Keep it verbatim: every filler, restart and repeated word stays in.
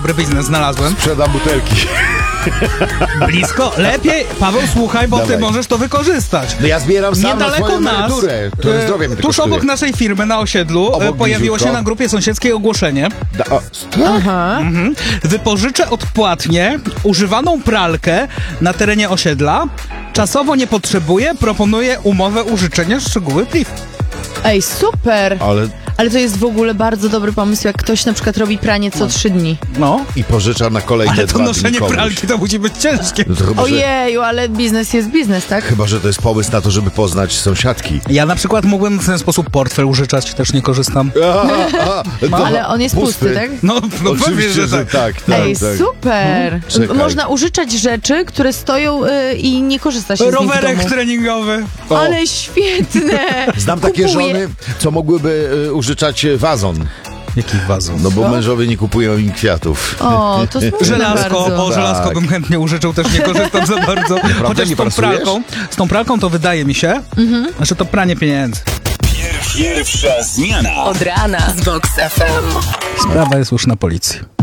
Dobry biznes znalazłem. Sprzedam butelki. Blisko. Lepiej, Paweł, słuchaj, bo Dawaj. ty możesz to wykorzystać. No ja zbieram sam na Niedaleko swoją nas, emeryturę, które e, zdrowie mi tuż kosztuje. obok naszej firmy na osiedlu Obok e, pojawiło bliziutko. się na grupie sąsiedzkiej ogłoszenie. Da, o, tak? Aha. Mhm. Wypożyczę odpłatnie używaną pralkę na terenie osiedla. Czasowo nie potrzebuję, proponuję umowę użyczenia, szczegóły pliw. Ej, super! Ale Ale to jest w ogóle bardzo dobry pomysł, jak ktoś na przykład robi pranie co trzy dni. No, i pożycza na kolejne ale to dwa noszenie dni komuś. pralki to musi być ciężkie. No to chyba, że, Ojeju, ale biznes jest biznes, tak? chyba, że to jest pomysł na to, żeby poznać sąsiadki. Ja na przykład mógłbym w ten sposób portfel użyczać, też nie korzystam. A, a, to Ale on jest pusty, tak? No, no pewnie, Oczywiście, że że tak. tak, tak, Ej, tak. super! Czekaj. Można użyczać rzeczy, które stoją y, i nie korzysta się z nich w Rowerek domu. treningowy. O. Ale świetne! Znam takie Kupuję. żony, co mogłyby y, użyczać y, wazon. Jaki wazon? No bo Co? mężowie nie kupują im kwiatów. O, to smutne Żelazko, bardzo. bo Tak. żelazko bym chętnie użyczył, też nie korzystam za bardzo. Chociaż nie z tą pracujesz? pralką, z tą pralką to wydaje mi się, że to pranie pieniędzy. Pierwsza zmiana. Od rana z Vox F M. Sprawa jest już na policji.